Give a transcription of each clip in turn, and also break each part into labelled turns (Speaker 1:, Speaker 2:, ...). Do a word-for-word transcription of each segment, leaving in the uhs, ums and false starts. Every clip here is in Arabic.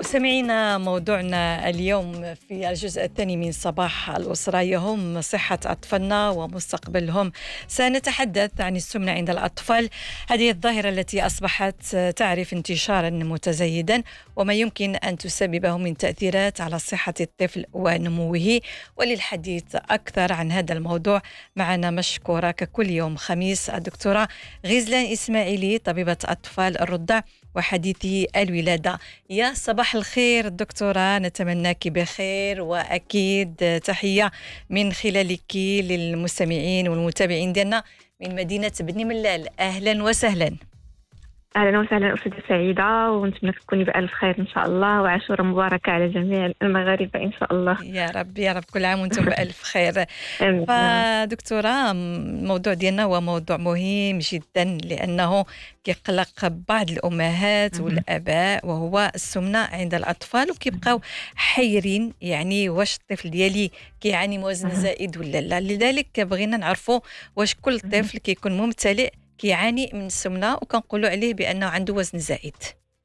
Speaker 1: مستمعينا، موضوعنا اليوم في الجزء الثاني من صباح الأسرة يهم صحة أطفالنا ومستقبلهم. سنتحدث عن السمنة عند الأطفال، هذه الظاهرة التي أصبحت تعرف انتشارا متزايدا وما يمكن أن تسببه من تأثيرات على صحة الطفل ونموه. وللحديث أكثر عن هذا الموضوع معنا مشكورة ككل يوم خميس الدكتورة غزلان إسماعيلي، طبيبة أطفال الرضع وحديثي الولادة. يا صباح الخير دكتورة، نتمناك بخير، وأكيد تحية من خلالك للمستمعين والمتابعين ديالنا من مدينة بني ملال. أهلا وسهلا.
Speaker 2: أهلا وسهلا أستاذة سعيدة، ونتمنى تكوني بألف خير إن شاء الله، وعاشورة مباركة على جميع المغاربة إن شاء الله.
Speaker 1: يا رب يا رب، كل عام وانتم بألف خير. فدكتورة، الموضوع ديالنا هو موضوع مهم جدا لأنه كيقلق بعض الأمهات والآباء، وهو السمنة عند الأطفال، وكيبقاو حيرين يعني واش الطفل ديالي كيعاني من وزن زائد ولا لا. لذلك بغينا نعرفوا واش كل طفل كيكون ممتلئ كيعاني من السمنة وكنقولوا عليه بأنه عنده وزن زائد.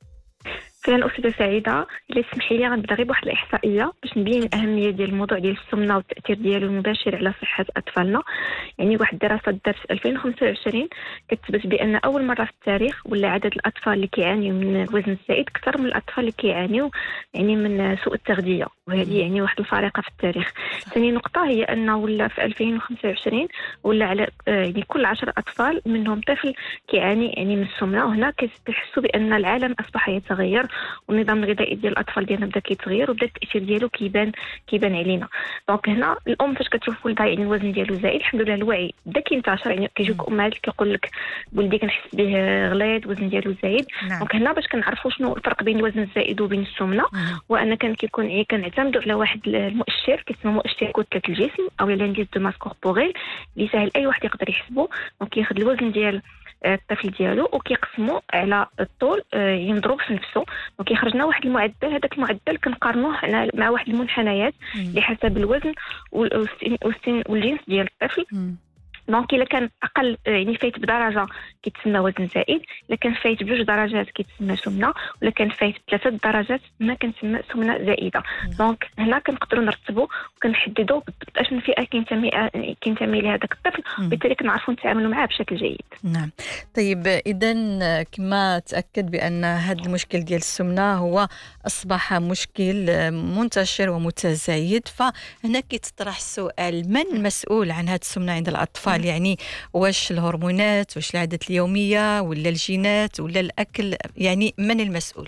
Speaker 2: فعلا أستاذة سعيدة، إلا تسمحي لي غنبدا غير بواحد الإحصائية باش نبين الأهمية ديال الموضوع ديال السمنة والتأثير ديالو المباشر على صحة أطفالنا. يعني واحد الدراسة دارت في ألفين وخمسة وعشرين كتثبت بأن أول مرة في التاريخ ولا عدد الأطفال اللي كيعانيوا من الوزن الزائد أكثر من الأطفال اللي كيعانيوا يعني من سوء التغذية، وهذه يعني واحد الفارقة في التاريخ. ثاني نقطة هي أنه ولا في ألفين وخمسة وعشرين ولا على يعني كل عشر أطفال منهم طفل كيعاني يعني من السمنة، وهنا كتحسوا بأن العالم أصبح يتغير والنظام الغذائي ديال الاطفال ديالنا بدا كيتغير وبدا التاثير ديالو كيبان كيبان علينا. دونك هنا الام فاش كتشوف ولدها يعني الوزن ديالو زايد، الحمد لله الوعي بدا كينتشر، يعني كيجيوك امهات كيقول لك ولدي كنحس به غليظ الوزن ديالو زايد. دونك هنا باش كنعرفوا شنو الفرق بين الوزن الزائد وبين السمنه، وان كان كيكون ايه كنعتمدوا على واحد المؤشر كيسمى مؤشر كتله الجسم او لانديز دو ماس كوربوريل، اللي سهل اي واحد يقدر يحسبه. دونك كياخذ الوزن ديال الطفل ديالو وكيقسموا على الطول ينضرب في نفسه، وكيخرج لنا واحد المعدل. هذاك المعدل كنقارنوه مع واحد المنحنيات اللي حسب الوزن والسن والجنس ديال الطفل. دونك الا كان اقل يعني فايت بدرجه كيتسمى وزن زائد، الا كان فايت بجوج درجات كيتسمى سمنه، ولا كان فايت بثلاثه درجات ما كنسمى سمنه زائده. دونك هنا كنقدروا نرتبوا وكنحددوا بالضبط اش من فئه كينتمي كينتمي لهذاك الطفل، وبالتالي كنعرفوا نتعاملوا معاه بشكل جيد.
Speaker 1: نعم. طيب اذا كما تاكد بان هذا المشكل ديال السمنه هو اصبح مشكل منتشر ومتزايد، فهنا كيتطرح السؤال: من المسؤول عن هذه السمنه عند الاطفال؟ يعني واش الهرمونات، واش العادات اليومية، ولا الجينات، ولا الأكل؟ يعني من المسؤول؟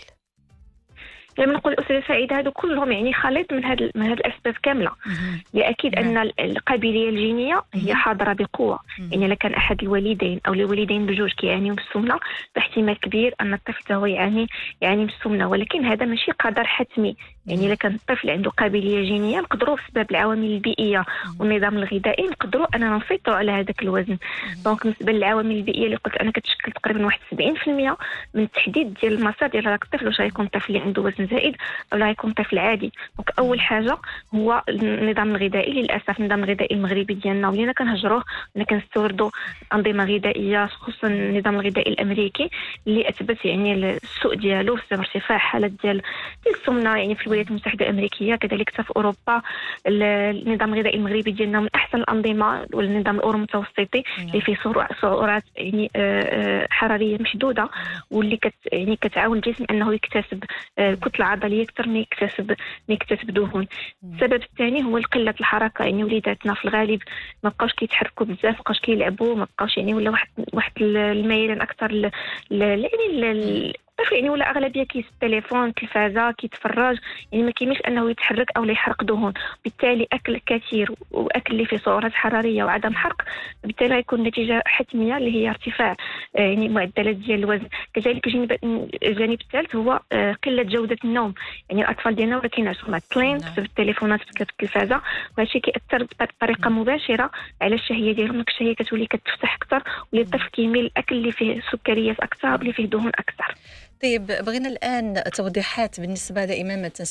Speaker 2: لما نقول أستاذة سعيدة هادو كلهم يعني خليط من هاد من هاد الأسباب كاملة. لأكيد أن القابلية الجينية هي حاضرة بقوة. يعني إذا كان أحد الوالدين أو الوالدين بجوج كيعانيوا من السمنة، فاحتمال كبير أن الطفل هو يعاني يعاني من السمنة، ولكن هذا ماشي قدر حتمي. يعني إذا كان الطفل عنده قابلية جينية نقدروا بسبب العوامل البيئية والنظام الغذائي نقدروا أننا نسيطروا على هذاك الوزن. دونك بالنسبة للعوامل البيئية اللي قلت أنا كتشكل تقريبا واحد سبعين في المية من التحديد ديال المسار ديال هذاك الطفل، واش غيكون طفل اللي عنده وزن زائد أو لا يكون طفل عادي. دونك أول حاجة هو النظام الغذائي. للأسف النظام الغذائي المغربي ديالنا ولينا كنهجروه، ولينا كنستوردوا أنظمة غذائية، خصوصا النظام الغذائي الأمريكي اللي أثبت يعني السوء ديالو في ارتفاع حالات ديال السمنة يعني في الولايات المتحدة الأمريكية، كذلك في أوروبا. النظام الغذائي المغربي ديالنا من أحسن الأنظمة، والنظام الأورو متوسطي اللي فيه سعرات يعني حرارية محدودة، واللي كت يعني كتعاون الجسم أنه يكتسب كتلة عضلية أكثر ما يكتسب ما يكتسب دهون. السبب الثاني هو قلة الحركة. يعني وليداتنا في الغالب ما بقاوش كيتحركوا بزاف، ما بقاوش كيلعبوا، ما بقاوش يعني ولا واحد واحد الميلان أكثر ل يعني الطفل يعني ولا أغلبية كيس التليفون، التلفازة، كيتفرج، يعني ما كيمش أنه يتحرك أو لا يحرق دهون. بالتالي أكل كثير وأكل اللي فيه سعرات حرارية وعدم حرق، بالتالي يكون نتيجة حتمية اللي هي ارتفاع يعني معدلات ديال الوزن. كذلك الجانب الثالث هو قلة جودة النوم. يعني الأطفال ديالنا ولا كينعسوا معطلين بسبب التليفونات بسبب التلفازة، وهذا كيأثر بطريقة مباشرة على الشهية ديالهم. الشهية كتولي كتفتح أكثر، واللي الطفل كيميل الأكل اللي فيه سكريات أكثر واللي فيه دهون أكثر.
Speaker 1: طيب بغينا الآن توضيحات بالنسبة دائما ما